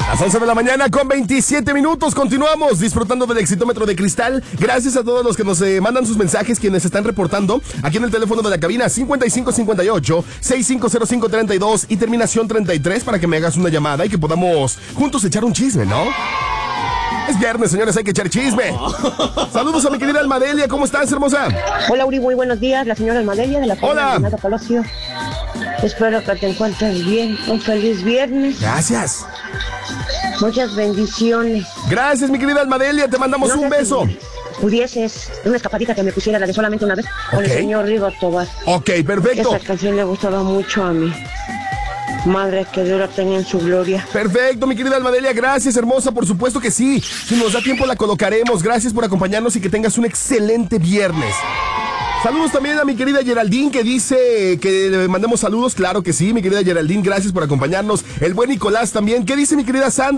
Las 11 de la mañana con 27 minutos. Continuamos disfrutando del Exitómetro de Cristal. Gracias a todos los que nos mandan sus mensajes, quienes están reportando aquí en el teléfono de la cabina 5558-650532 y terminación 33 para que me hagas una llamada y que podamos juntos echar un chisme, ¿no? Es viernes, señores, hay que echar chisme. Saludos a mi querida Almadelia, ¿cómo estás, hermosa? Hola, Uri, muy buenos días. La señora Almadelia de la Hola. Renato Palacio. Espero que te encuentres bien. Un feliz viernes. Gracias. Muchas bendiciones. Gracias, mi querida Almadelia, te mandamos un beso. Pudieses una escapadita que me pusiera la de solamente una vez con el señor Rigo Tobar. Ok, perfecto. Esa canción le gustaba mucho a mi madre, que Dios la tenga en su gloria. Perfecto, mi querida Almadelia, gracias, hermosa, por supuesto que sí. Si nos da tiempo la colocaremos. Gracias por acompañarnos y que tengas un excelente viernes. Saludos también a mi querida Geraldine, que dice que le mandemos saludos. Claro que sí, mi querida Geraldine, gracias por acompañarnos. El buen Nicolás también. ¿Qué dice mi querida Sandra?